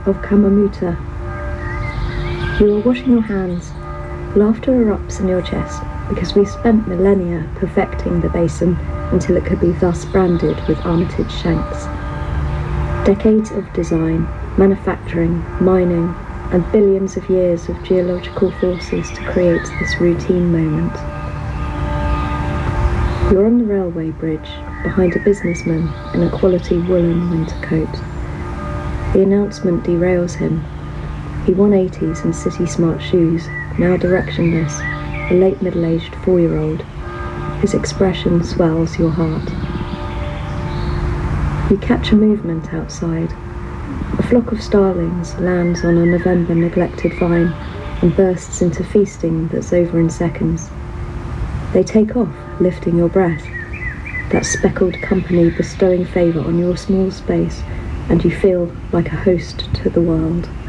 of Kamamuta. You are washing your hands. Laughter erupts in your chest because we spent millennia perfecting the basin until it could be thus branded with Armitage shanks. Decades of design, manufacturing, mining, and billions of years of geological forces to create this routine moment. You're on the railway bridge, behind a businessman in a quality woolen winter coat. The announcement derails him. He 180s in city-smart shoes, now directionless, a late middle-aged 4-year-old. His expression swells your heart. You catch a movement outside. A flock of starlings lands on a November-neglected vine and bursts into feasting that's over in seconds. They take off, lifting your breath. That speckled company bestowing favour on your small space, and you feel like a host to the world.